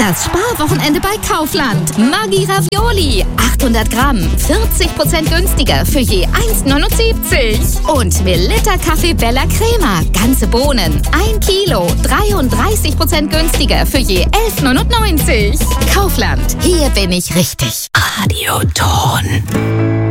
Das Sparwochenende bei Kaufland. Maggi Ravioli. 800 Gramm. 40% günstiger für je 1,79. Und Melitta Kaffee Bella Crema. Ganze Bohnen. 1 Kilo. 33% günstiger für je 11,99. Kaufland. Hier bin ich richtig. Radioton.